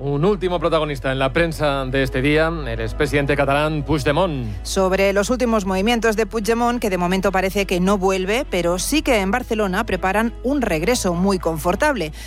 Un último protagonista en la prensa de este día, el expresidente catalán Puigdemont. Sobre los últimos movimientos de Puigdemont, que de momento parece que no vuelve, pero sí que en Barcelona preparan un regreso muy confortable.